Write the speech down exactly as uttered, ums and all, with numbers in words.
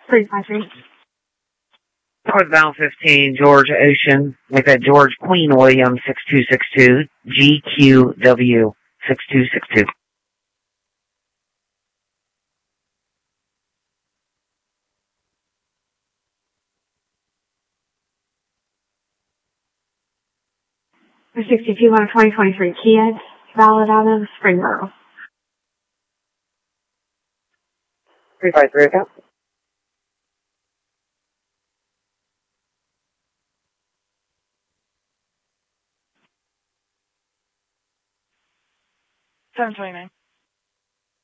three five three. Northbound fifteen, George Ocean, like that George Queen William six two six two, G Q W six two six two. sixty-two one twenty twenty-three Kia, valid out of Springboro. three five three account. seven twenty-nine.